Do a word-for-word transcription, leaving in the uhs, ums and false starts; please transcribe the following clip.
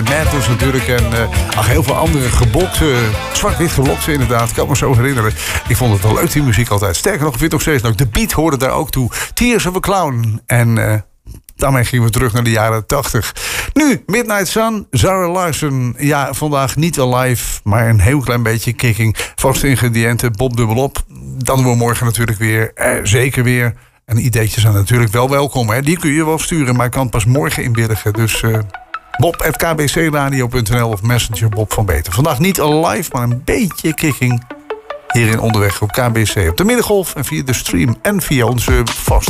en Madness natuurlijk. En uh, ach, heel veel andere geblokte, zwart-wit geblokte inderdaad. Ik kan me zo herinneren. Ik vond het wel leuk, die muziek altijd. Sterker nog, ik vind het nog steeds leuk. De beat hoorde daar ook toe. Tears of a Clown. En uh, daarmee gingen we terug naar de jaren tachtig. Nu, Midnight Sun, Zara Larsson. Ja, vandaag niet alive, maar een heel klein beetje kicking. Vaste ingrediënten, Bob dubbelop. Dan doen we morgen natuurlijk weer, eh, zeker weer. En ideetjes zijn natuurlijk wel welkom. Hè? Die kun je wel sturen, maar ik kan pas morgen inwilligen. Dus uh, bob at k b c radio punt n l of Messenger Bob van Beter. Vandaag niet alive, maar een beetje kicking. Hier in Onderweg op K B C. Op de Middengolf en via de stream en via onze vaste